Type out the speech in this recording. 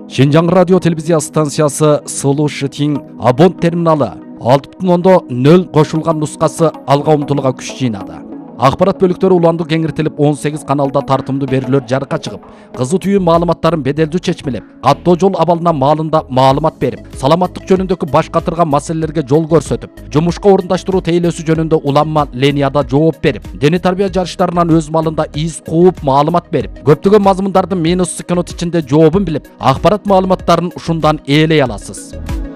Шинжаң радио телевизия станциясы Сылу Шытин абон терминалы 6.0 қошылған нұсқасы алға ұмтылуға күш жинады. Ақпарат бөліктері уланды кеңіртіліп 18 каналда тартымды берілер жарыққа шығып, қызу түйін маалыматтарын беделді чечмелеп, қаттоо жол абалына малында маалымат беріп, саламаттық жөнүндөгү баш катырган маселелерге жол көрсөтүп, жумушка орундаштыруу тейлөөсү жөнүндө уланма ленияда жооп берип, дене тарбия жарыштарынан өз малында из кууп маалымат берип, көптөгөн мазмундардын минус секунд ичинде жообун билип, акпарат маалыматтарын ушундан ээлей аласыз.